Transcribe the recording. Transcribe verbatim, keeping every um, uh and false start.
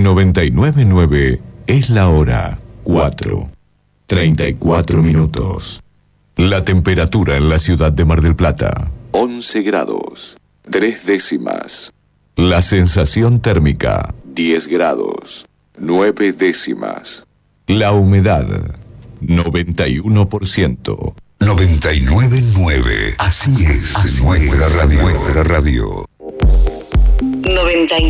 En noventa y nueve punto nueve es la hora cuatro, treinta y cuatro minutos. La temperatura en la ciudad de Mar del Plata, once grados, tres décimas. La sensación térmica, diez grados, nueve décimas. La humedad, noventa y uno por ciento. noventa y nueve punto nueve. Así es, Así nuestra, es radio. nuestra radio. noventa y